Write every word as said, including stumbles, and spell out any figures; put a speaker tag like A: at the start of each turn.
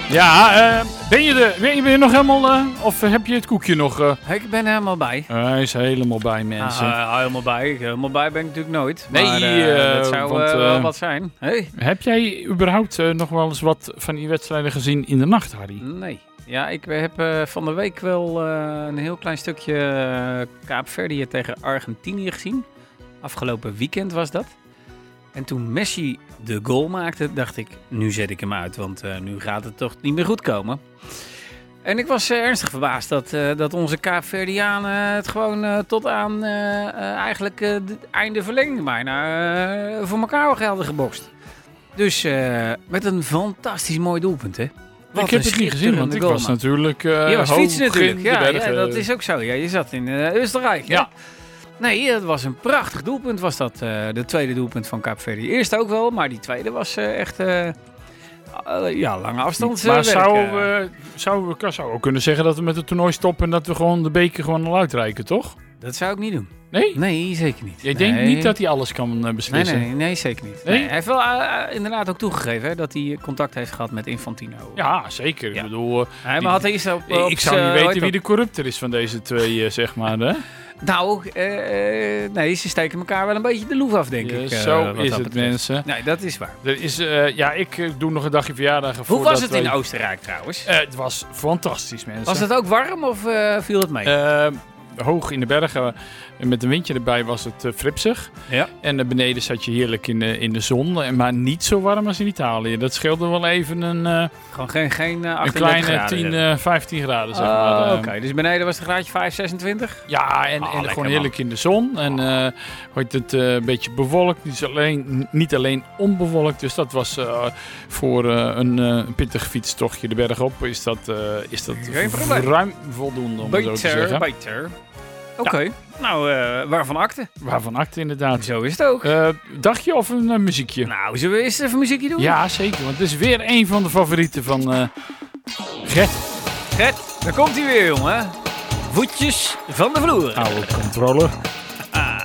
A: Ja, uh, ben, je er, ben, je, ben je nog helemaal... Uh, of heb je het koekje nog? Uh?
B: Ik ben helemaal bij.
A: Uh, hij is helemaal bij, mensen.
B: Uh, helemaal bij. Helemaal bij ben ik natuurlijk nooit.
A: Nee,
B: maar, uh,
A: uh,
B: dat zou
A: want,
B: uh,
A: uh,
B: wel wat zijn. Hey.
A: Heb jij überhaupt uh, nog wel eens wat van die wedstrijden gezien in de nacht, Harry?
B: Nee. Ja, ik heb uh, van de week wel uh, een heel klein stukje uh, Kaapverdië tegen Argentinië gezien. Afgelopen weekend was dat. En toen Messi de goal maakte, dacht ik, nu zet ik hem uit, want uh, nu gaat het toch niet meer goed komen. En ik was uh, ernstig verbaasd dat, uh, dat onze Kaapverdianen het gewoon uh, tot aan uh, uh, eigenlijk uh, het einde verlenging bijna uh, voor elkaar hadden gebokst. Dus uh, met een fantastisch mooi doelpunt, hè.
A: Wat ik heb het niet gezien, want ik was man. natuurlijk uh,
B: Je was fietsen natuurlijk, ja,
A: bergen.
B: ja, dat is ook zo. Ja, je zat in uh, Oostenrijk,
A: ja.
B: Hè? Nee, het was een prachtig doelpunt was dat. Uh, de tweede doelpunt van Kaapverdië. De eerste ook wel, maar die tweede was uh, echt uh, uh, ja, lange afstand.
A: Maar zou, uh, zou we zou ook kunnen zeggen dat we met het toernooi stoppen en dat we gewoon de beker gewoon al uitreiken, toch?
B: Dat zou ik niet doen.
A: Nee?
B: Nee, zeker niet.
A: Jij
B: nee.
A: denkt niet dat hij alles kan uh, beslissen?
B: Nee, nee, nee, zeker niet.
A: Nee?
B: Nee, hij heeft wel uh, inderdaad ook toegegeven hè, dat hij contact heeft gehad met Infantino.
A: Ja, zeker.
B: Ja.
A: Ik bedoel... Uh,
B: hij die, had eerst op, op
A: ik zou niet weten wie de corrupter is van deze twee, uh, zeg maar, hè?
B: Nou, uh, nee, ze steken elkaar wel een beetje de loef af, denk
A: ja,
B: ik. Uh,
A: zo is het,
B: betreft.
A: mensen.
B: Nee, dat is waar.
A: Er is, uh, ja, ik uh, doe nog een dagje verjaardag.
B: Hoe was het wij... in Oostenrijk trouwens?
A: Uh, het was fantastisch, mensen.
B: Was het ook warm of uh, viel het mee?
A: Uh, hoog in de bergen, met een windje erbij was het uh, fripsig.
B: Ja.
A: En uh, beneden zat je heerlijk in, uh, in de zon, maar niet zo warm als in Italië. Dat scheelde wel even een... Uh,
B: Gewoon geen, geen uh,
A: een kleine tien, uh, vijftien graden, zeg maar.
B: Uh, Oké, okay. Dus beneden was het graadje vijf, zesentwintig?
A: Ja, en,
B: oh,
A: en gewoon heerlijk man. in de zon. En uh, wordt het uh, een beetje bewolkt, niet alleen, niet alleen onbewolkt. Dus dat was uh, voor uh, een, uh, een pittig fietstochtje de berg op, is dat, uh, is dat ruim voldoende, om
B: beter,
A: zo te zeggen.
B: Beter, Oké, okay. ja. nou, uh, waarvan akte?
A: Waarvan akte, inderdaad.
B: Zo is het ook.
A: Uh, dagje of een uh, muziekje?
B: Nou, zullen we eens even muziekje doen?
A: Ja, zeker, want het is weer een van de favorieten van uh, Gert.
B: Gert, daar komt hij weer, jongen. Voetjes van de vloer.
A: Oude controle.